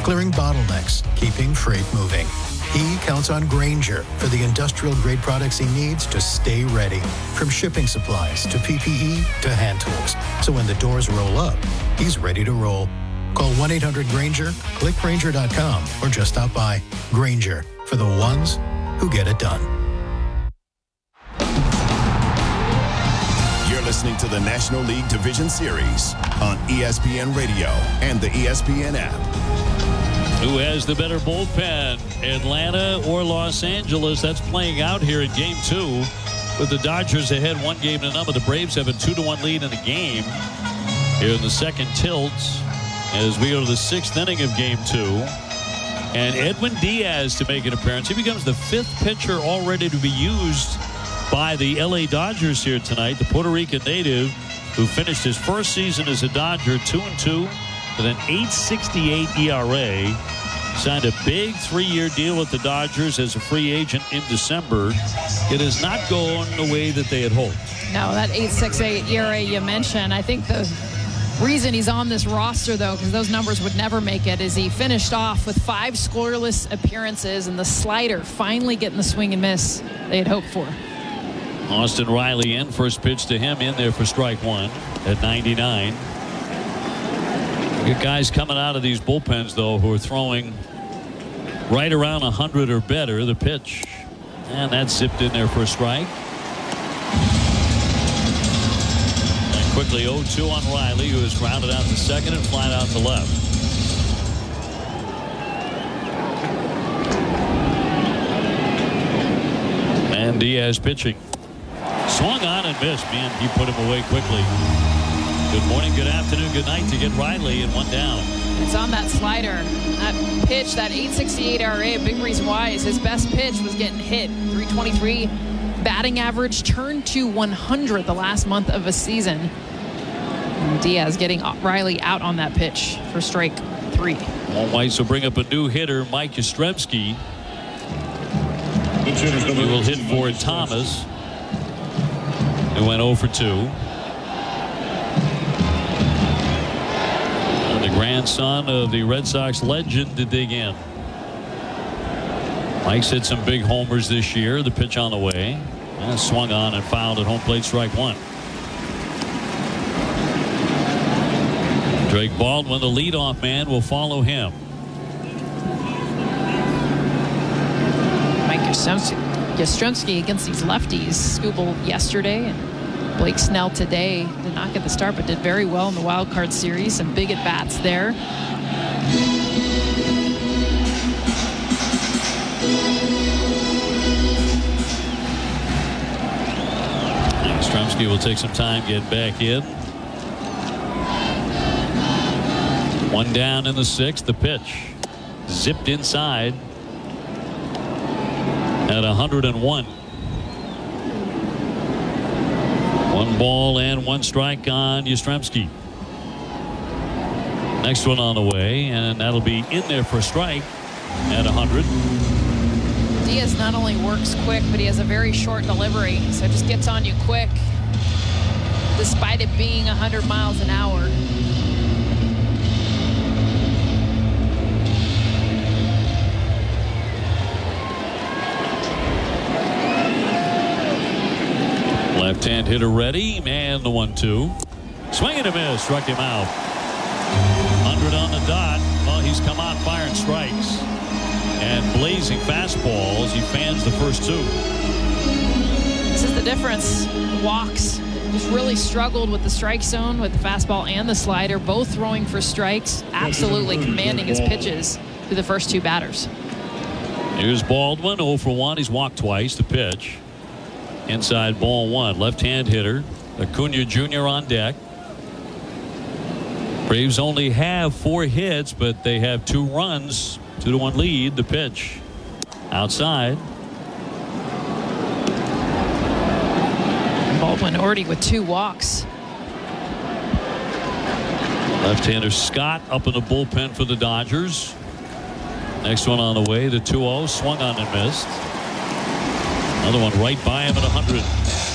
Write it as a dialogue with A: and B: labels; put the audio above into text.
A: clearing bottlenecks, keeping freight moving. He counts on Grainger for the industrial-grade products he needs to stay ready. From shipping supplies to PPE to hand tools. So when the doors roll up, he's ready to roll. Call 1-800-GRAINGER, click Grainger.com, or just stop by. Grainger, for the ones who get it done.
B: You're listening to the National League Division Series on ESPN Radio and the ESPN app.
C: Who has the better bullpen, Atlanta or Los Angeles? That's playing out here in Game 2 with the Dodgers ahead 1-0. The Braves have a 2-1 lead in the game here in the second tilt as we go to the 6th inning of Game 2. And Edwin Diaz to make an appearance. He becomes the 5th pitcher already to be used by the LA Dodgers here tonight. The Puerto Rican native who finished his first season as a Dodger 2-2 with an 8.68 ERA. Signed a big 3-year deal with the Dodgers as a free agent in December. It has not gone the way that they had hoped.
D: No, that 8.68 ERA you mentioned, I think the reason he's on this roster, though, because those numbers would never make it, is he finished off with 5 scoreless appearances and the slider finally getting the swing and miss they had hoped for.
C: Austin Riley in. First pitch to him in there for strike one at 99. Good guys coming out of these bullpens, though, who are throwing right around 100 or better. The pitch. And that's zipped in there for a strike. And quickly 0-2 on Riley, who has grounded out to second and flying out to left. And Diaz pitching. Swung on and missed. Man, he put him away quickly. Good morning, good afternoon, good night to get Riley in 1 down.
D: It's on that slider. That pitch, that 8.68 ERA, a big reason why is his best pitch was getting hit. 323 batting average, turned to 100 the last month of a season. And Diaz getting Riley out on that pitch for strike 3.
C: All Whites will bring up a new hitter, Mike Yastrzemski. He will hit for Thomas. He went 0 for 2. And the grandson of the Red Sox legend to dig in. Mike's hit some big homers this year. The pitch on the way. And swung on and fouled at home plate, strike 1. Drake Baldwin, the leadoff man, will follow him.
D: Mike Yastrzemski against these lefties. Skubal yesterday and Blake Snell today did not get the start, but did very well in the wild card series. Some big at bats there.
C: Yastrzemski will take some time getting back in. 1 down in the 6th. The pitch zipped inside at 101. 1 ball and 1 strike on Yastrzemski. Next one on the way, and that'll be in there for a strike at 100.
D: Diaz not only works quick, but he has a very short delivery, so it just gets on you quick, despite it being 100 miles an hour.
C: Left-hand hitter ready, and the 1-2. Swing and a miss, struck him out. 100 on the dot. Well, he's come out firing strikes and blazing fastballs. He fans the first 2.
D: This is the difference. Walks. Just really struggled with the strike zone with the fastball and the slider, both throwing for strikes, absolutely commanding his pitches to the first 2 batters.
C: Here's Baldwin, 0 for 1. He's walked twice. The pitch. Inside ball 1. Left-hand hitter. Acuna Jr. on deck. Braves only have 4 hits, but they have 2 runs. 2-1 lead. The pitch. Outside.
D: Baldwin already with 2 walks.
C: Left-hander Scott up in the bullpen for the Dodgers. Next one on the way. The 2-0 swung on and missed. Another one right by him at 100.